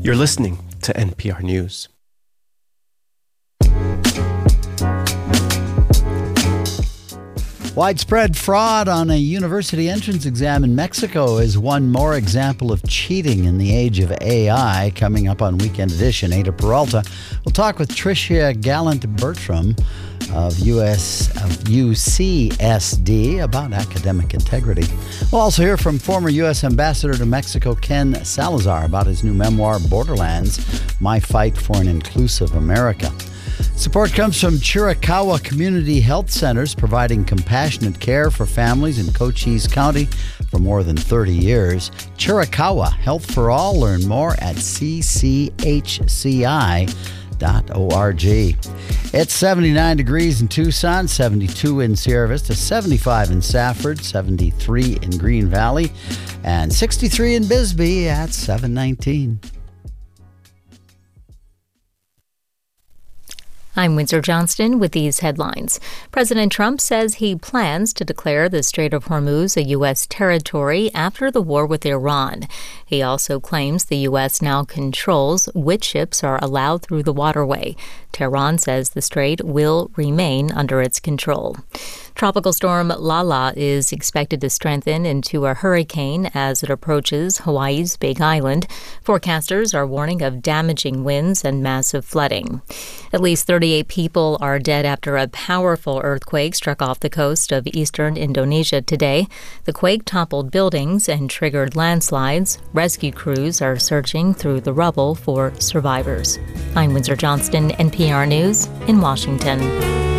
You're listening to NPR News. Widespread fraud on a university entrance exam in Mexico is one more example of cheating in the age of AI. Coming up on Weekend Edition, Ada Peralta will talk with Tricia Gallant-Bertram of UCSD about academic integrity. We'll also hear from former U.S. Ambassador to Mexico Ken Salazar about his new memoir, Borderlands, My Fight for an Inclusive America. Support comes from Chiricahua Community Health Centers, providing compassionate care for families in Cochise County for more than 30 years. Chiricahua, Health for All. Learn more at cchci.org. It's 79 degrees in Tucson, 72 in Sierra Vista, 75 in Safford, 73 in Green Valley, and 63 in Bisbee at 719. I'm Windsor Johnston with these headlines. President Trump says he plans to declare the Strait of Hormuz a U.S. territory after the war with Iran. He also claims the U.S. now controls which ships are allowed through the waterway. Tehran says the strait will remain under its control. Tropical storm Lala is expected to strengthen into a hurricane as it approaches Hawaii's Big Island. Forecasters are warning of damaging winds and massive flooding. At least 38 people are dead after a powerful earthquake struck off the coast of eastern Indonesia today. The quake toppled buildings and triggered landslides. Rescue crews are searching through the rubble for survivors. I'm Windsor Johnston, NPR News in Washington.